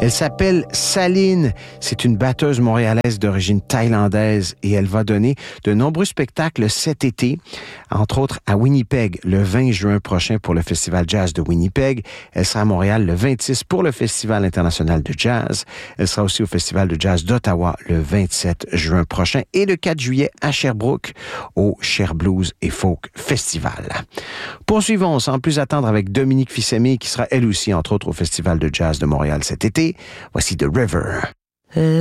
Elle s'appelle Saline. C'est une batteuse montréalaise d'origine thaïlandaise et elle va donner de nombreux spectacles cet été, entre autres à Winnipeg le 20 juin prochain pour le Festival Jazz de Winnipeg. Elle sera à Montréal le 26 pour le Festival international de jazz. Elle sera aussi au Festival de jazz d'Ottawa le 27 juin prochain et le 4 juillet à Sherbrooke au Cher Blues et Folk Festival. Poursuivons sans plus attendre avec Dominique Fils-Aimé qui sera elle aussi entre autres au Festival de jazz de Montréal cet été. Voici The River.